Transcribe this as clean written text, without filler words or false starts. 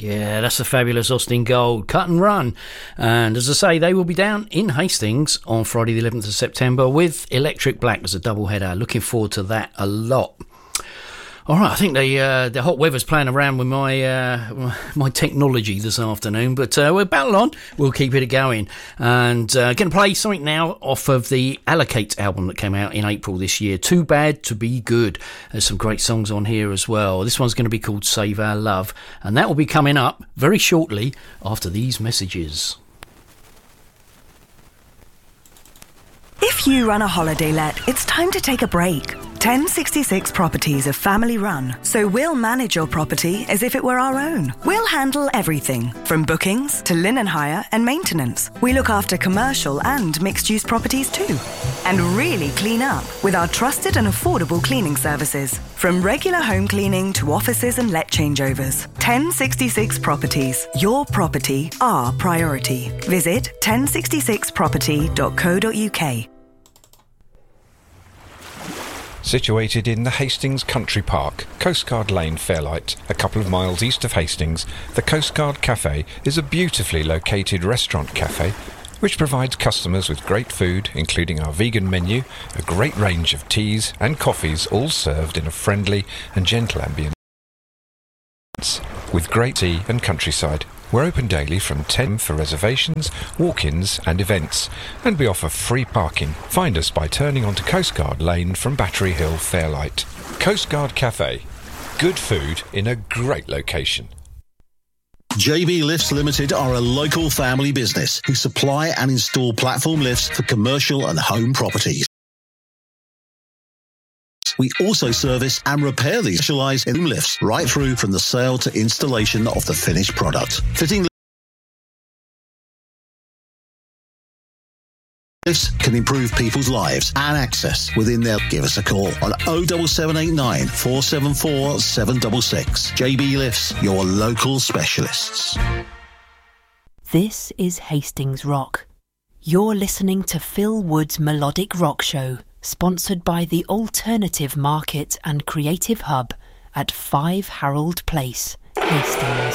Yeah, that's the fabulous Austin Gold, Cut and Run. And as I say, they will be down in Hastings on Friday the 11th of September with Electric Black as a doubleheader. Looking forward to that a lot. All right, I think the hot weather's playing around with my technology this afternoon, but we'll battle on. We'll keep it going. And going to play something now off of the Allocate album that came out in April this year, Too Bad to Be Good. There's some great songs on here as well. This one's going to be called Save Our Love, and that will be coming up very shortly after these messages. If you run a holiday let, it's time to take a break. 1066 Properties are family run, so we'll manage your property as if it were our own. We'll handle everything, from bookings to linen hire and maintenance. We look after commercial and mixed-use properties too. And really clean up with our trusted and affordable cleaning services. From regular home cleaning to offices and let changeovers. 1066 Properties. Your property, our priority. Visit 1066property.co.uk. Situated in the Hastings Country Park, Coastguard Lane, Fairlight, a couple of miles east of Hastings, the Coastguard Cafe is a beautifully located restaurant cafe which provides customers with great food, including our vegan menu, a great range of teas and coffees, all served in a friendly and gentle ambience with great tea and countryside. We're open daily from 10 for reservations, walk-ins and events, and we offer free parking. Find us by turning onto Coastguard Lane from Battery Hill, Fairlight. Coastguard Cafe. Good food in a great location. JB Lifts Limited are a local family business who supply and install platform lifts for commercial and home properties. We also service and repair these specialised in lifts right through from the sale to installation of the finished product. Fitting lifts can improve people's lives and access within their. Give us a call on 07789 474 766. JB Lifts, your local specialists. This is Hastings Rock. You're listening to Phil Wood's Melodic Rock Show, sponsored by the Alternative Market and Creative Hub at 5 Harold Place, Hastings.